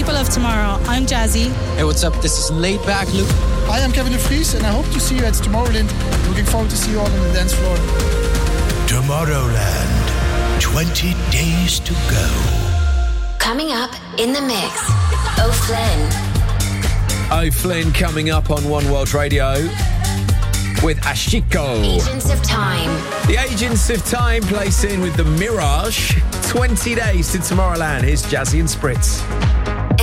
people of tomorrow. I'm Jazzy. Hey, what's up? This is Laid Back Luke. Hi, I'm Kevin De Vries, and I hope to see you at Tomorrowland. Looking forward to see you all on the dance floor. Tomorrowland, 20 days to go. Coming up in the mix, O'Flynn. O'Flynn coming up on One World Radio with Ashiko. Agents of Time. The Agents of Time place in with the Mirage. 20 days to Tomorrowland. Here's Jazzy and Spritz.